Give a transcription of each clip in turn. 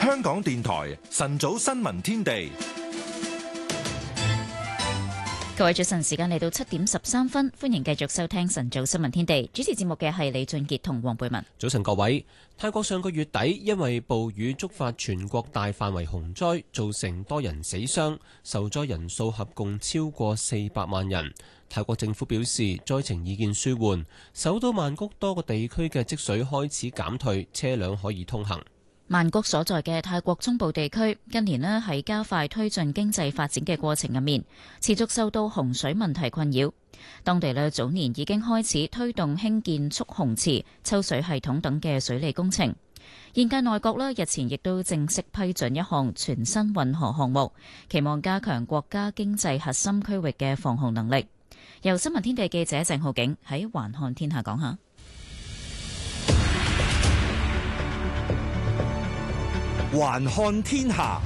香港電台晨早新聞天地。 各位早晨，時間嚟到7:13，歡迎繼續收聽晨早新聞天地。主持節目嘅係李俊傑同黃貝文。 早晨各位，泰國上個月底因為暴雨觸發全國大範圍洪災，造成多人死傷，受災人數合共超過400萬人。泰國政府表示災情已見舒緩，首都曼谷多個地區嘅積水開始減退，車輛可以通行。 曼谷所在嘅泰國中部地區近年呢喺加快推進經濟發展嘅過程入面，持續受到洪水問題困擾。當地呢早年已經開始推動興建蓄洪池、抽水系統等嘅水利工程。現屆內閣呢日前亦都正式批准一項全新運河項目，期望加強國家經濟核心區域嘅防洪能力。由新聞天地記者鄭浩景喺環看天下講下。 環看天下。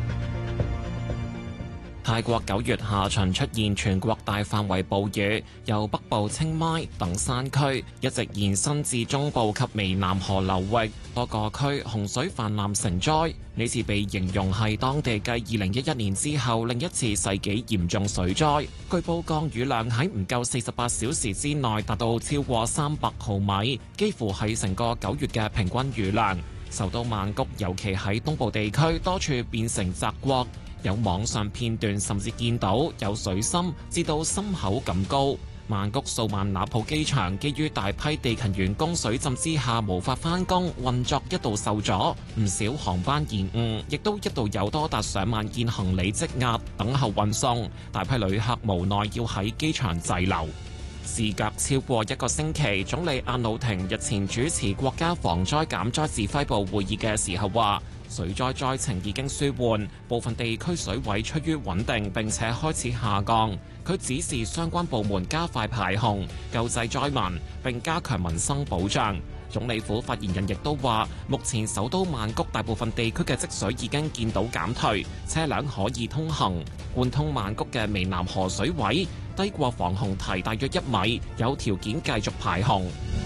泰國9月下旬出現全國大範圍暴雨，由北部清邁等山區一直延伸至中部及湄南河流域，多個區洪水泛濫成災。呢次被形容係當地繼2011年之後另一次世紀嚴重水災。據報降雨量喺唔夠48小時之內達到超過300毫米，幾乎係成個9月嘅平均雨量。首都曼谷尤其喺東部地區多處變成澤國，有網上片段甚至見到有水深至到心口咁高。曼谷素萬那普機場基於大批地勤員工水浸之下無法返工，運作一度受阻，唔少航班延誤，亦都一度有多達上萬件行李積壓等候運送，大批旅客無奈要喺機場滯留。事隔超過1個星期，總理阿努廷日前主持國家防災減災指揮部會議嘅時候話，水災災情已經舒緩，部分地區水位趨於穩定並且開始下降。佢指示相關部門加快排洪、救濟災民並加強民生保障。總理府發言人亦都話，目前首都曼谷大部分地區嘅積水已經見到減退，車輛可以通行。貫通曼谷嘅湄南河水位低過防洪堤大約1米，有條件繼續排洪。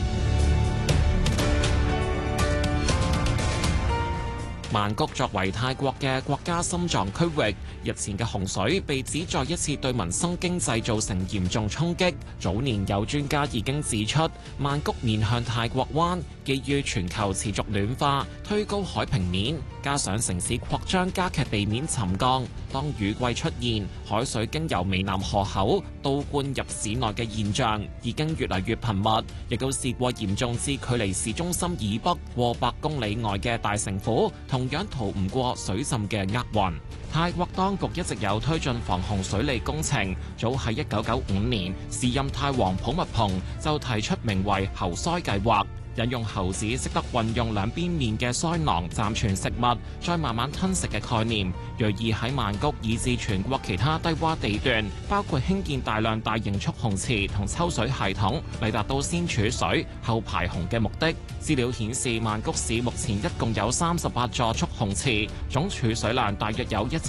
曼谷作為泰國嘅國家心臟區域，日前嘅洪水被指再一次對民生經濟造成嚴重衝擊。早年有專家已經指出，曼谷面向泰國灣，基於全球持續暖化，推高海平面，加上城市擴張加劇地面沉降，當雨季出現，海水經由湄南河口倒灌入市內嘅現象已經越嚟越頻密，亦都試過嚴重至距離市中心以北過100公里外嘅大城府，同樣逃唔過水浸嘅厄運。泰國當局一直有推進防洪水利工程，早喺1995年，時任泰王普密蓬就提出名為猴腮計劃，引用猴子識得運用兩邊面嘅腮囊暫存食物，再慢慢吞食嘅概念，銳意喺曼谷以至全國其他低洼地段，包括興建大量大型蓄洪池同抽水系統，嚟達到先儲水後排洪嘅目的。資料顯示，曼谷市目前一共有38座蓄洪池，總儲水量大約有